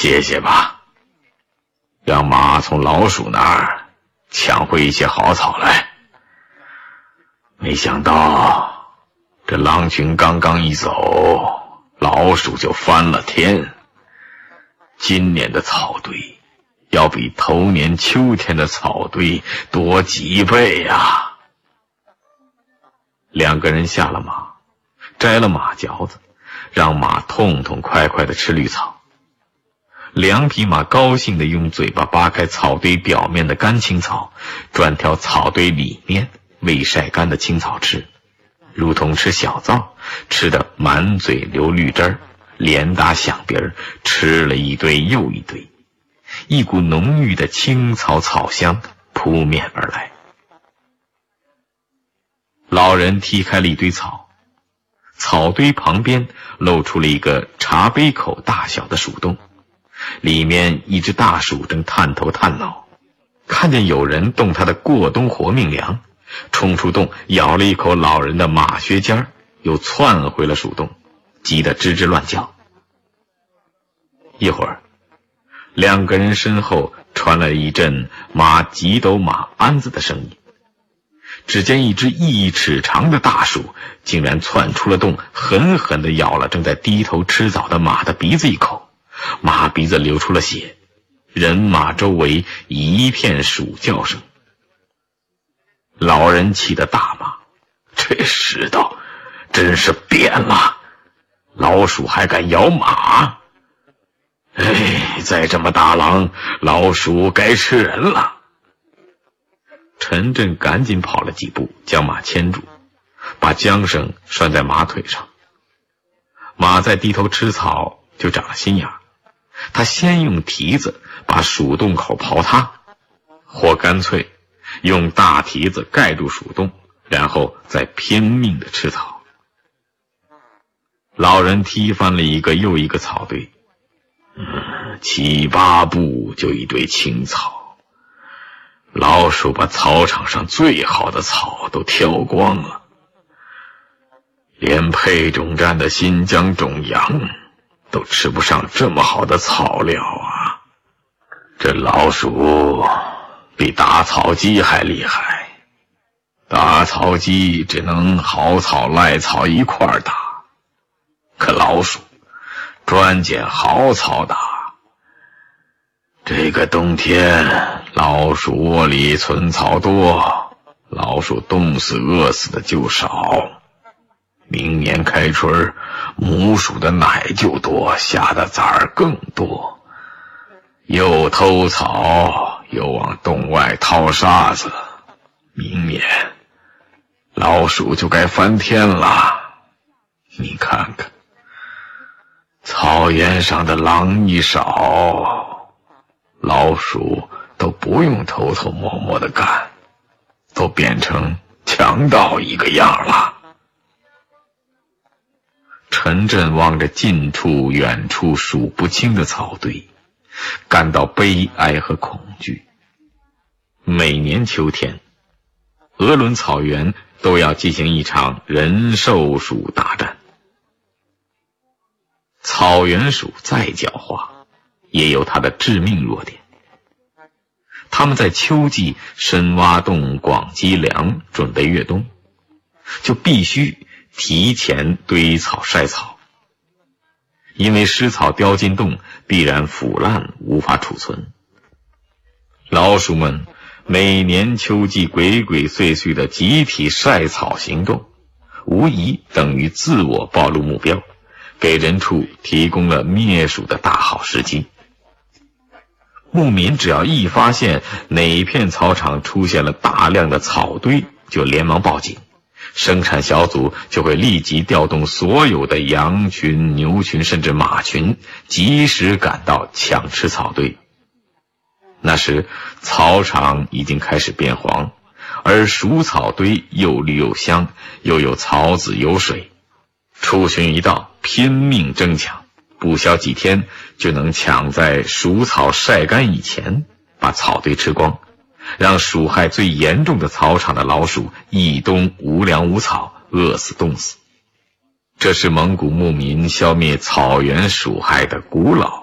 谢谢吧，让马从老鼠那儿抢回一些好草来。没想到这狼群刚刚一走，老鼠就翻了天。今年的草堆要比头年秋天的草堆多几倍啊。两个人下了马，摘了马嚼子，让马痛痛快快地吃绿草。两匹马高兴地用嘴巴扒开草堆表面的干青草，专挑草堆里面未晒干的青草吃，如同吃小灶，吃得满嘴流绿汁儿，连打响鼻儿，吃了一堆又一堆，一股浓郁的青草草香扑面而来。老人踢开了一堆草，草堆旁边露出了一个茶杯口大小的鼠洞，里面一只大鼠正探头探脑，看见有人动它的过冬活命粮，冲出洞咬了一口老人的马靴尖，又窜回了鼠洞，急得吱吱乱叫。一会儿，两个人身后传来一阵马几斗马鞍子的声音，只见一只1尺长的大鼠竟然窜出了洞，狠狠地咬了正在低头吃枣的马的鼻子一口，马鼻子流出了血，人马周围一片鼠叫声。老人气得大骂：这世道真是变了，老鼠还敢咬马！哎，再这么打狼，老鼠该吃人了。陈震赶紧跑了几步，将马牵住，把缰绳拴在马腿上。马在低头吃草，就长了心眼，他先用蹄子把鼠洞口刨塌，或干脆用大蹄子盖住鼠洞，然后再拼命地吃草。老人踢翻了一个又一个草堆，7、8步就一堆青草。老鼠把草场上最好的草都挑光了，连配种站的新疆种羊都吃不上这么好的草料啊！这老鼠比打草机还厉害，打草机只能好草赖草一块儿打，可老鼠专捡好草打。这个冬天老鼠窝里存草多，老鼠冻死饿死的就少。明年开春母鼠的奶就多，下的崽儿更多。又偷草又往洞外掏沙子，明年老鼠就该翻天了。你看看，草原上的狼一少，老鼠都不用偷偷摸摸的干，都变成强盗一个样了。陈震望着近处远处数不清的草堆，感到悲哀和恐惧。每年秋天，鄂伦草原都要进行一场人兽鼠大战。草原鼠再狡猾，也有它的致命弱点。它们在秋季深挖洞广积粮，准备越冬，就必须提前堆草晒草，因为湿草叼进洞必然腐烂，无法储存。老鼠们每年秋季鬼鬼祟祟的集体晒草行动，无疑等于自我暴露目标，给人畜提供了灭鼠的大好时机。牧民只要一发现哪片草场出现了大量的草堆，就连忙报警，生产小组就会立即调动所有的羊群、牛群甚至马群，及时赶到抢吃草堆。那时草场已经开始变黄，而鼠草堆又绿又香，又有草籽有水，畜群一到，拼命争抢，不消几天就能抢在鼠草晒干以前把草堆吃光，让鼠害最严重的草场的老鼠一冬无粮无草，饿死冻死。这是蒙古牧民消灭草原鼠害的古老